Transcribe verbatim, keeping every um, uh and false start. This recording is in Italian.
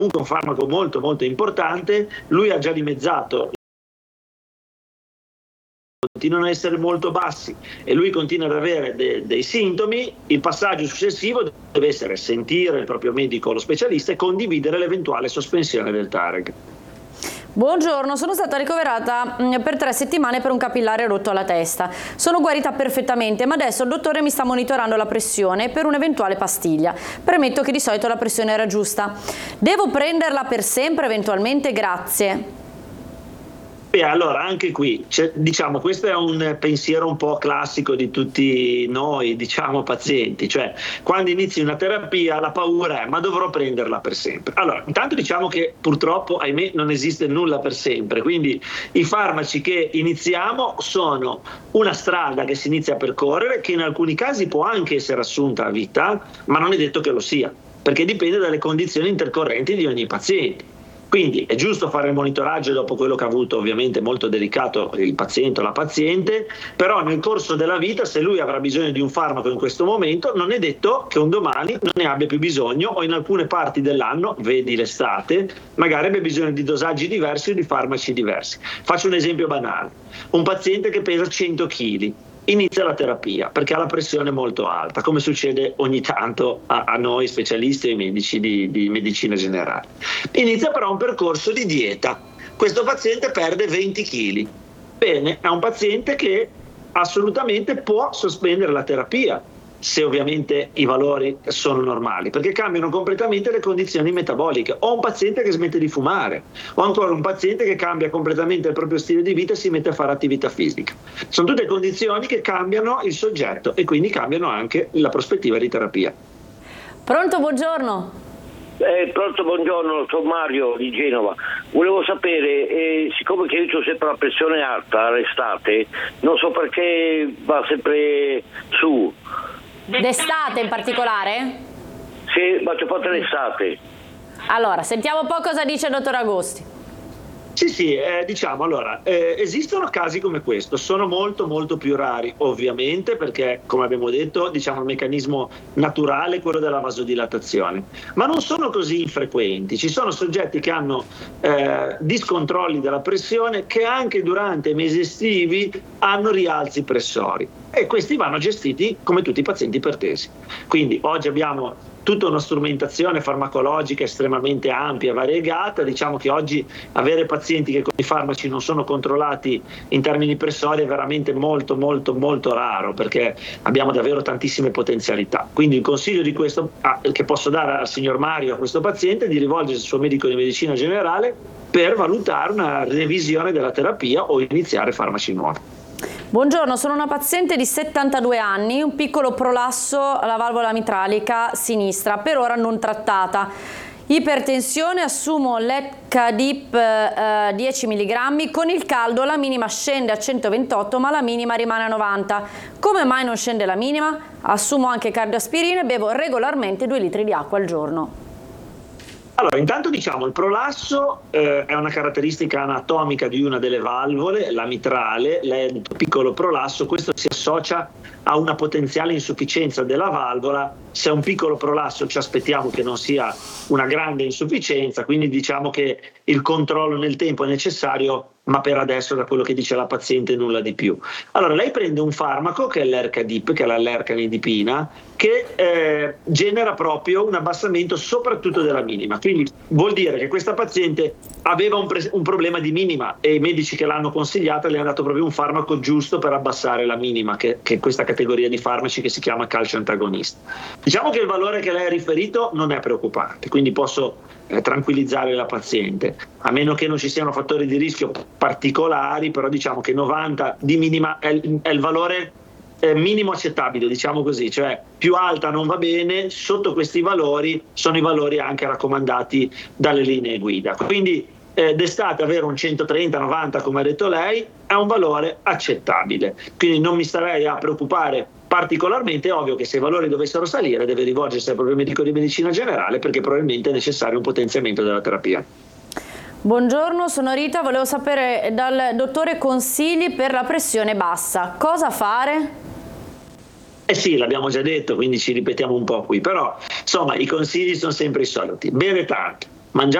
un farmaco molto molto importante, lui ha già dimezzato, continuano a essere molto bassi e lui continua ad avere de- dei sintomi, il passaggio successivo deve essere sentire il proprio medico o lo specialista e condividere l'eventuale sospensione del Tareg. Buongiorno, sono stata ricoverata per tre settimane per un capillare rotto alla testa. Sono guarita perfettamente, ma adesso il dottore mi sta monitorando la pressione per un'eventuale pastiglia. Premetto che di solito la pressione era giusta. Devo prenderla per sempre eventualmente? Grazie. Beh, allora anche qui, cioè, diciamo, questo è un pensiero un po' classico di tutti noi, diciamo, pazienti, cioè quando inizi una terapia la paura è ma dovrò prenderla per sempre. Allora, intanto diciamo che purtroppo, ahimè, non esiste nulla per sempre, quindi i farmaci che iniziamo sono una strada che si inizia a percorrere, che in alcuni casi può anche essere assunta a vita, ma non è detto che lo sia, perché dipende dalle condizioni intercorrenti di ogni paziente. Quindi è giusto fare il monitoraggio dopo quello che ha avuto, ovviamente molto delicato, il paziente o la paziente, però nel corso della vita, se lui avrà bisogno di un farmaco in questo momento, non è detto che un domani non ne abbia più bisogno, o in alcune parti dell'anno, vedi l'estate, magari abbia bisogno di dosaggi diversi o di farmaci diversi. Faccio un esempio banale: un paziente che pesa cento chili inizia la terapia perché ha la pressione molto alta, come succede ogni tanto a, a noi specialisti e ai medici di, di medicina generale. Inizia però un percorso di dieta. Questo paziente perde venti chili. Bene, è un paziente che assolutamente può sospendere la terapia, se ovviamente i valori sono normali, perché cambiano completamente le condizioni metaboliche. O un paziente che smette di fumare, o ancora un paziente che cambia completamente il proprio stile di vita e si mette a fare attività fisica. Sono tutte condizioni che cambiano il soggetto e quindi cambiano anche la prospettiva di terapia. Pronto, buongiorno. Eh, pronto, buongiorno, sono Mario di Genova. Volevo sapere, eh, siccome che io ho sempre la pressione alta all'estate, non so perché va sempre su. D'estate in particolare? Sì, ma c'è fatto l'estate. Allora, sentiamo un po' cosa dice il dottor Agosti. Sì, sì, eh, diciamo, allora, eh, esistono casi come questo, sono molto molto più rari ovviamente perché, come abbiamo detto, diciamo il meccanismo naturale è quello della vasodilatazione, ma non sono così infrequenti. Ci sono soggetti che hanno eh, discontrolli della pressione che anche durante i mesi estivi hanno rialzi pressori e questi vanno gestiti come tutti i pazienti ipertesi. Quindi oggi abbiamo tutta una strumentazione farmacologica estremamente ampia e variegata. Diciamo che oggi avere pazienti che con i farmaci non sono controllati in termini pressori è veramente molto molto molto raro, perché abbiamo davvero tantissime potenzialità. Quindi il consiglio di questo, ah, che posso dare al signor Mario, a questo paziente, è di rivolgersi al suo medico di medicina generale per valutare una revisione della terapia o iniziare farmaci nuovi. Buongiorno, sono una paziente di settantadue anni, un piccolo prolasso alla valvola mitralica sinistra, per ora non trattata. Ipertensione, assumo l'Ecadip eh, dieci milligrammi, con il caldo la minima scende a centoventotto ma la minima rimane a novanta. Come mai non scende la minima? Assumo anche cardioaspirina e bevo regolarmente due litri di acqua al giorno. Allora, intanto diciamo il prolasso eh, è una caratteristica anatomica di una delle valvole, la mitrale, lei è un piccolo prolasso, questo si associa a una potenziale insufficienza della valvola. Se è un piccolo prolasso ci aspettiamo che non sia una grande insufficienza, quindi diciamo che il controllo nel tempo è necessario, ma per adesso, da quello che dice la paziente, nulla di più. Allora, lei prende un farmaco che è l'Ercadip, che è l'allercanidipina, che eh, genera proprio un abbassamento soprattutto della minima. Quindi vuol dire che questa paziente aveva un, pre- un problema di minima e i medici che l'hanno consigliata le hanno dato proprio un farmaco giusto per abbassare la minima, che, che è questa categoria di farmaci che si chiama calcio antagonista. Diciamo che il valore che lei ha riferito non è preoccupante, quindi posso eh, tranquillizzare la paziente, a meno che non ci siano fattori di rischio particolari, però diciamo che novanta di minima è il, è il valore eh, minimo accettabile, diciamo così, cioè più alta non va bene, sotto questi valori sono i valori anche raccomandati dalle linee guida. Quindi eh, d'estate avere un centotrenta novanta, come ha detto lei, è un valore accettabile, quindi non mi starei a preoccupare particolarmente. È ovvio che se i valori dovessero salire deve rivolgersi al proprio medico di medicina generale, perché probabilmente è necessario un potenziamento della terapia. Buongiorno, sono Rita, volevo sapere dal dottore consigli per la pressione bassa. Cosa fare? Eh sì, l'abbiamo già detto, quindi ci ripetiamo un po' qui, però insomma i consigli sono sempre i soliti. Bere tanto, mangiare